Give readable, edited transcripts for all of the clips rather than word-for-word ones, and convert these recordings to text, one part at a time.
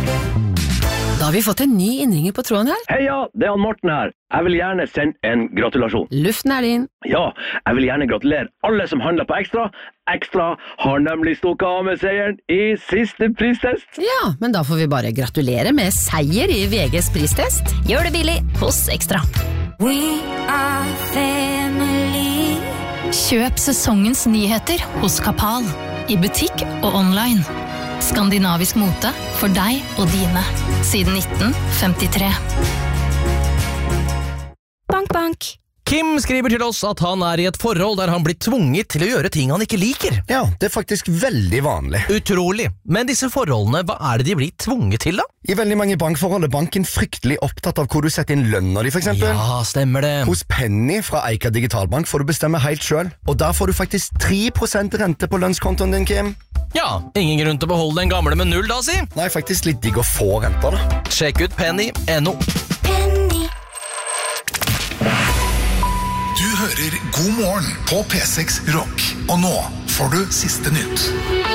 Da har vi fått en ny innringer på tråden her. Heia, det er han Morten her. Jeg vil gjerne sende en gratulasjon. Luften er din. Ja, jeg vil gjerne gratulere alle som handler på Ekstra. Ekstra har nemlig stukket av med seieren i siste pristest. Ja, men da får vi bare gratulere med seier i VGs pristest. Gjør det billig hos Ekstra. We are family. Kjøp sesongens nyheter hos Kapal. I butikk og online. Skandinavisk mote for deg og dine. Siden 1953. Bank, bank. Kim skriver til oss at han er i et forhold der han blir tvunget til å gjøre ting han ikke liker. Ja, det er faktisk veldig vanlig. Utrolig. Men disse forholdene, hva er det de blir tvunget til da? I veldig mange bankforhold er banken fryktelig opptatt av hvor du setter inn lønna di, for eksempel. Ja, stemmer det. Hos Penny fra Eika Digitalbank får du bestemme helt selv, og der får du faktisk 3% rente på lønnskontoen din, Kim. Ja, ingen grunn til å beholde den gamle med 0 da, si. Nei, faktisk litt digg å få renter da. Sjekk ut Penny.no. Penny. Du hører God morgen på P6 Rock. Og nå får du siste nytt.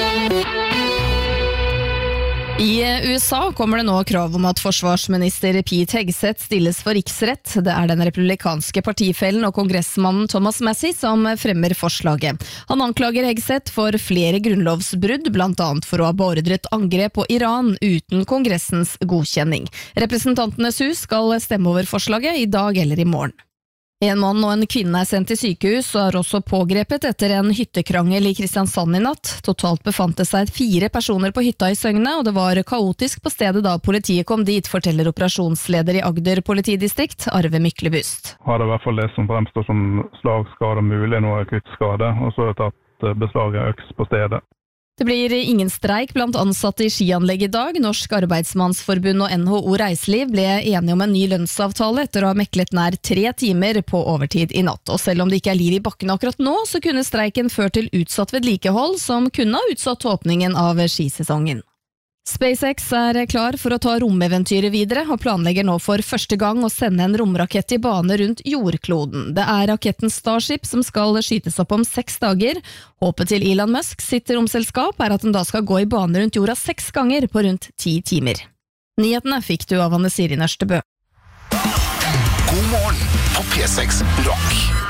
I USA kommer det nå krav om at forsvarsminister Pete Hegseth stilles for riksrett. Det er den republikanske partifellen og kongressmannen Thomas Massie som fremmer forslaget. Han anklager Hegseth for flere grunnlovsbrudd, blant annet for å ha beordret angrep på Iran uten kongressens godkjenning. Representantenes hus skal stemme over forslaget i dag eller i morgen. En mann og en kvinne er sendt til sykehus og er også pågrepet etter en hyttekrangel i Kristiansand i natt. Totalt befant det seg 4 personer på hytta i Søgne, og det var kaotisk på stedet da politiet kom dit, forteller operasjonsleder i Agder politidistrikt, Arve Myklebust. Har det i hvert fall det som fremstår som slagskade, mulig noe akutt skade, og så har jeg tatt beslag av øks på stedet. Det blir ingen streik blant ansatte i skianlegg i dag. Norsk Arbeidsmannsforbund og NHO Reiseliv ble enige om en ny lønnsavtale etter å ha meklet nær 3 timer på overtid i natt. Og selv om det ikke er liv i bakken akkurat nå, så kunne streiken ført til utsatt vedlikehold som kunne ha utsatt åpningen av skisesongen. SpaceX er klar for å ta romeventyret videre, og planlegger nå for første gang å sende en romrakett i bane rundt jordkloden. Det er raketten Starship som skal skytes opp om 6 dager. Håpet til Elon Musk sitt romselskap er at den da skal gå i bane rundt jorda 6 ganger på rundt 10 timer. Nyhetene fikk du av Anne Siri Nørstebø. God morgen på P6 Rock.